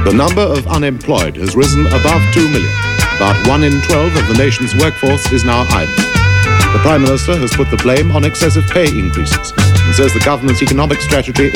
The number of unemployed has risen above 2 million. About 1 in 12 of the nation's workforce is now idle. The Prime Minister has put the blame on excessive pay increases and says the government's economic strategy